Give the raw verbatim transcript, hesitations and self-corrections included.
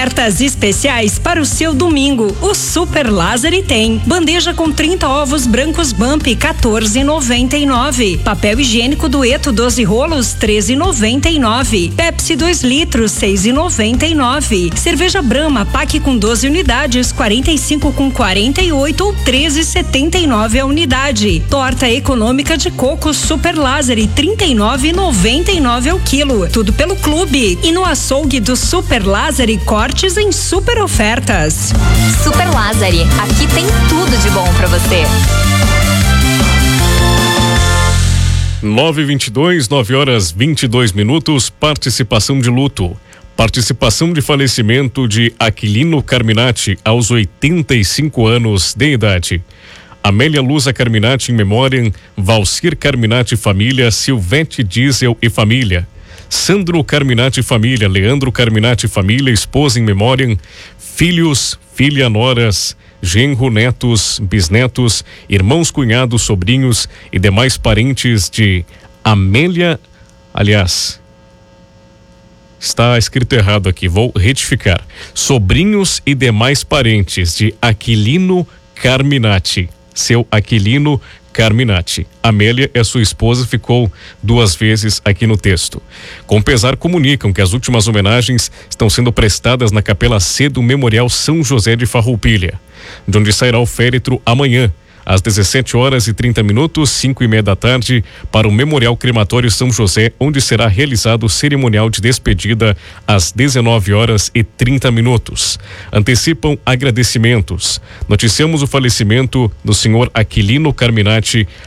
Ofertas especiais para o seu domingo. O Super Lázari tem bandeja com trinta ovos brancos Bump quatorze e noventa e nove. Papel higiênico Dueto doze rolos treze e noventa e nove. Pepsi dois litros seis e noventa e nove. Cerveja Brahma pack com doze unidades quarenta e cinco com quarenta e oito ou treze e setenta e nove a unidade. Torta econômica de coco Super Lázari trinta e nove e noventa e nove ao quilo. Tudo pelo clube. E no açougue do Super Lázari, cortes em super ofertas. Super Lázari, aqui tem tudo de bom pra você. nove e vinte e dois, nove horas vinte e dois minutos, participação de luto. Participação de falecimento de Aquilino Carminati aos oitenta e cinco anos de idade. Amélia Luza Carminati em memória, Valcir Carminati família, Silvete Diesel e família. Sandro Carminati família, Leandro Carminati família, esposa em memória, filhos, filha, noras, genro, netos, bisnetos, irmãos, cunhados, sobrinhos e demais parentes de Amélia, aliás, está escrito errado aqui, vou retificar. Sobrinhos e demais parentes de Aquilino Carminati, seu Aquilino Carminati. Amélia é sua esposa, ficou duas vezes aqui no texto. Com pesar comunicam que as últimas homenagens estão sendo prestadas na Capela C do Memorial São José de Farroupilha, de onde sairá o féretro amanhã, às dezessete horas e trinta minutos, cinco e meia da tarde, para o Memorial Crematório São José, onde será realizado o cerimonial de despedida às dezenove horas e trinta minutos. Antecipam agradecimentos. Noticiamos o falecimento do senhor Aquilino Carminati